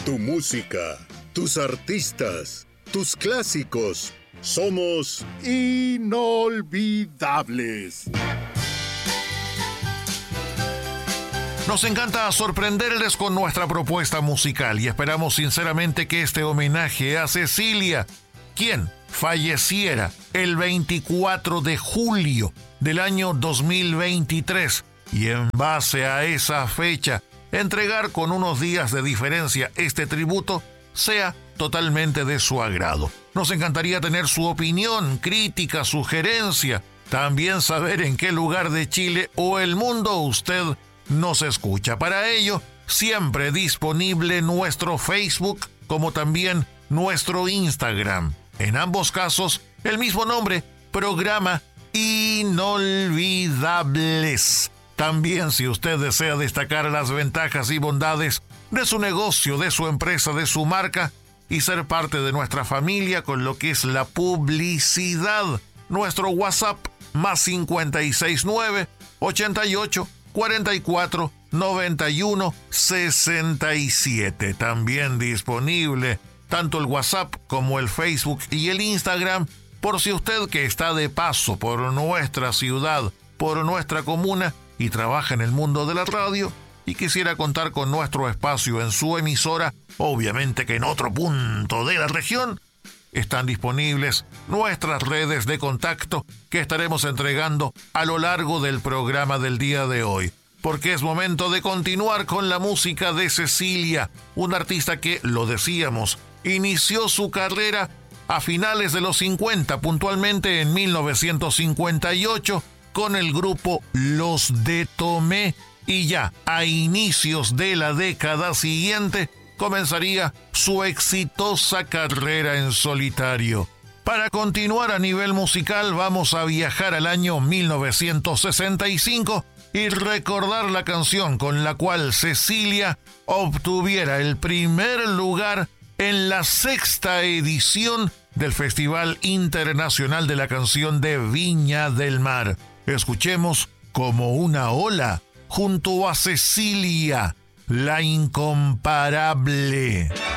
Tu música, tus artistas, tus clásicos. Somos inolvidables. Nos encanta sorprenderles con nuestra propuesta musical y esperamos sinceramente que este homenaje a Cecilia, quien falleciera el 24 de julio del año 2023, y en base a esa fecha, entregar con unos días de diferencia este tributo, sea totalmente de su agrado. Nos encantaría tener su opinión, crítica, sugerencia, también saber en qué lugar de Chile o el mundo usted nos escucha. Para ello, siempre disponible nuestro Facebook como también nuestro Instagram. En ambos casos, el mismo nombre, Programa Inolvidables. También, si usted desea destacar las ventajas y bondades de su negocio, de su empresa, de su marca y ser parte de nuestra familia con lo que es la publicidad, nuestro WhatsApp más 569 88 44 91 67. También disponible tanto el WhatsApp como el Facebook y el Instagram, por si usted que está de paso por nuestra ciudad, por nuestra comuna y trabaja en el mundo de la radio y quisiera contar con nuestro espacio en su emisora, obviamente que en otro punto de la región, están disponibles nuestras redes de contacto que estaremos entregando a lo largo del programa del día de hoy. Porque es momento de continuar con la música de Cecilia, una artista que, lo decíamos, inició su carrera a finales de los 50, puntualmente en 1958, con el grupo Los de Tomé, y ya a inicios de la década siguiente comenzaría su exitosa carrera en solitario. Para continuar a nivel musical vamos a viajar al año 1965 y recordar la canción con la cual Cecilia obtuviera el primer lugar en la 6ª edición del Festival Internacional de la Canción de Viña del Mar. Escuchemos Como una ola junto a Cecilia, la incomparable.